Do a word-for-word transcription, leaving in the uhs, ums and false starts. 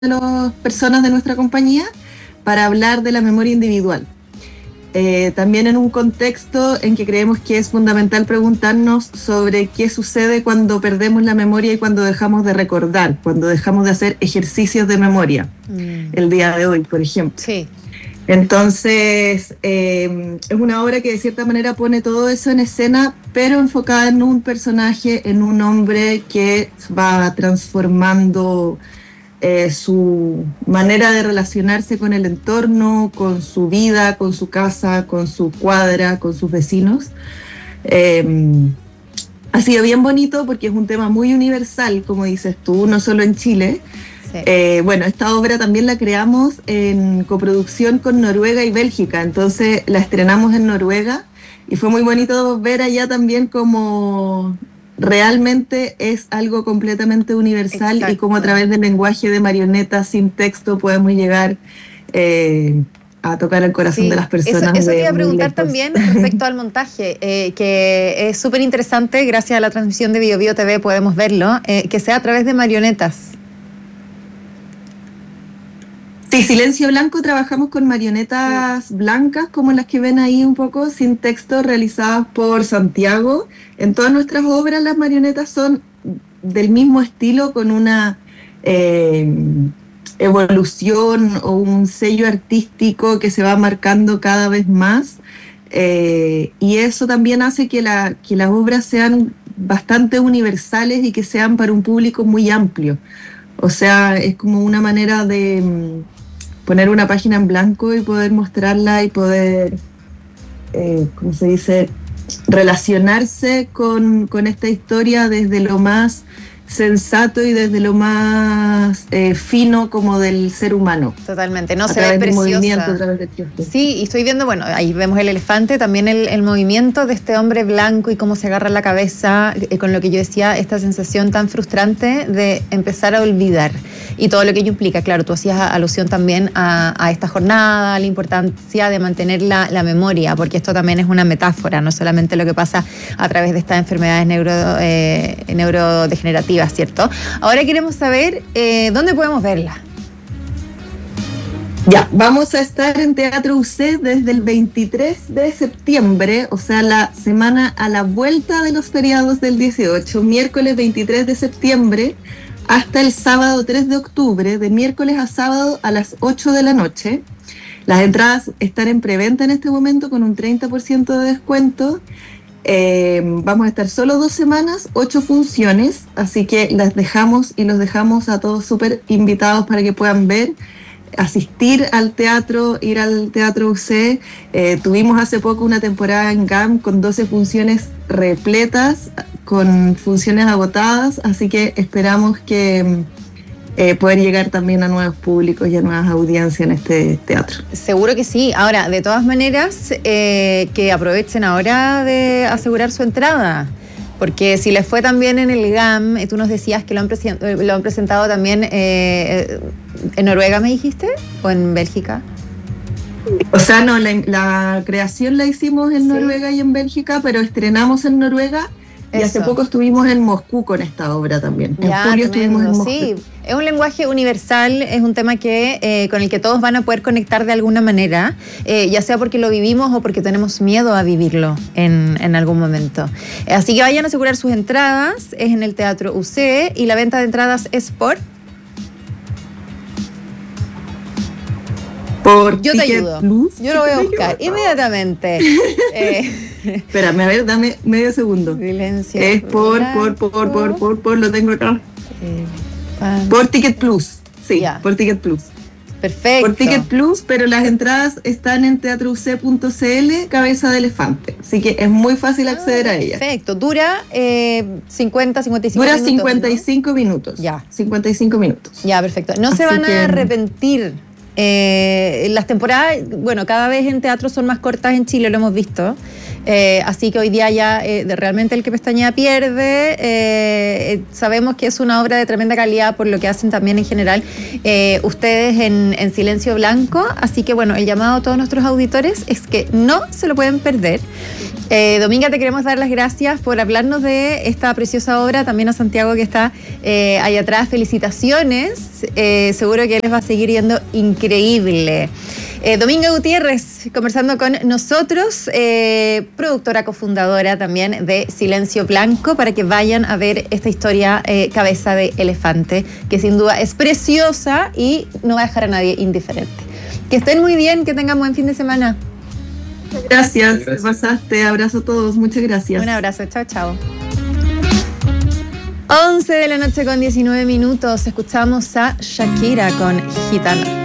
de las personas de nuestra compañía para hablar de la memoria individual. Eh, también en un contexto en que creemos que es fundamental preguntarnos sobre qué sucede cuando perdemos la memoria y cuando dejamos de recordar, cuando dejamos de hacer ejercicios de memoria, mm. el día de hoy, por ejemplo. Sí. Entonces, eh, es una obra que de cierta manera pone todo eso en escena, pero enfocada en un personaje, en un hombre que va transformando Eh, su manera de relacionarse con el entorno, con su vida, con su casa, con su cuadra, con sus vecinos. Eh, ha sido bien bonito porque es un tema muy universal, como dices tú, no solo en Chile. Sí. Eh, bueno, esta obra también la creamos en coproducción con Noruega y Bélgica, entonces la estrenamos en Noruega y fue muy bonito ver allá también como realmente es algo completamente universal. Exacto. Y cómo a través del lenguaje de marionetas sin texto podemos llegar eh, a tocar el corazón, sí, de las personas. Eso, eso te iba a preguntar también respecto al montaje, eh, que es súper interesante, gracias a la transmisión de Bio Bio T V podemos verlo, eh, que sea a través de marionetas. Sí, Silencio Blanco trabajamos con marionetas, sí, blancas, como las que ven ahí un poco, sin texto, realizadas por Santiago. En todas nuestras obras las marionetas son del mismo estilo, con una eh, evolución o un sello artístico que se va marcando cada vez más. Eh, y eso también hace que, la, que las obras sean bastante universales y que sean para un público muy amplio. O sea, es como una manera de poner una página en blanco y poder mostrarla y poder, eh, ¿cómo se dice?, relacionarse con, con esta historia desde lo más sensato y desde lo más eh, fino como del ser humano. Totalmente, no, se ve preciosa. Sí, y estoy viendo, bueno, ahí vemos el elefante, también el, el movimiento de este hombre blanco y cómo se agarra la cabeza, eh, con lo que yo decía, esta sensación tan frustrante de empezar a olvidar y todo lo que ello implica. Claro, tú hacías alusión también a, a esta jornada, a la importancia de mantener la, la memoria, porque esto también es una metáfora, no solamente lo que pasa a través de estas enfermedades neuro, eh, neurodegenerativas, ¿cierto? Ahora queremos saber eh, dónde podemos verla. Ya, vamos a estar en Teatro U C desde el veintitrés de septiembre, o sea, la semana a la vuelta de los feriados del dieciocho, miércoles veintitrés de septiembre, hasta el sábado tres de octubre, de miércoles a sábado a las ocho de la noche. Las entradas están en preventa en este momento con un treinta por ciento de descuento. Eh, vamos a estar solo dos semanas, ocho funciones, así que las dejamos y los dejamos a todos súper invitados para que puedan ver, asistir al teatro, ir al Teatro U C. Eh, tuvimos hace poco una temporada en G A M con doce funciones repletas, con funciones agotadas, así que esperamos que eh, poder llegar también a nuevos públicos y a nuevas audiencias en este teatro. Seguro que sí. Ahora, de todas maneras, eh, que aprovechen ahora de asegurar su entrada, porque si les fue también en el G A M, tú nos decías que lo han, presen- lo han presentado también eh, en Noruega, ¿me dijiste? ¿O en Bélgica? O sea, no, la, la creación la hicimos en, sí, Noruega y en Bélgica, pero estrenamos en Noruega. Y Eso. Hace poco estuvimos en Moscú con esta obra también. En ya, julio estuvimos en Moscú. Sí, es un lenguaje universal, es un tema que eh, con el que todos van a poder conectar de alguna manera, eh, ya sea porque lo vivimos o porque tenemos miedo a vivirlo en, en algún momento. Así que vayan a asegurar sus entradas, es en el Teatro U C y la venta de entradas es por... Por Yo te Ticket ayudo. Plus. Yo lo voy a buscar inmediatamente. eh, Espérame, a ver, dame medio segundo. Silencio. Es por, por, por, por, por, por, por, lo tengo acá. Eh, por Ticket Plus. Sí, yeah. Por Ticket Plus. Perfecto. Por Ticket Plus, pero las entradas están en teatro u c punto c l, cabeza de elefante. Así que es muy fácil acceder ah, a ellas. Perfecto. Dura eh, cincuenta, cincuenta y cinco Dura minutos. Dura cincuenta y cinco, ¿no? Minutos. Ya. cincuenta y cinco minutos. Ya, perfecto. No Así se van que... a arrepentir. Eh, las temporadas, bueno, cada vez en teatro son más cortas en Chile, lo hemos visto. Eh, así que hoy día ya eh, de realmente el que pestañea pierde. Eh, sabemos que es una obra de tremenda calidad por lo que hacen también en general eh, ustedes en, en Silencio Blanco. Así que bueno, el llamado a todos nuestros auditores es que no se lo pueden perder. Eh, Dominga, te queremos dar las gracias por hablarnos de esta preciosa obra, también a Santiago que está eh, ahí atrás, felicitaciones, eh, seguro que les va a seguir yendo increíble. Eh, Dominga Gutiérrez, conversando con nosotros, eh, productora cofundadora también de Silencio Blanco, para que vayan a ver esta historia eh, Cabeza de Elefante, que sin duda es preciosa y no va a dejar a nadie indiferente. Que estén muy bien, que tengan buen fin de semana. Gracias, te pasaste. Abrazo a todos, muchas gracias. Un abrazo, chao, chao. once de la noche con diecinueve minutos, escuchamos a Shakira con Gitana.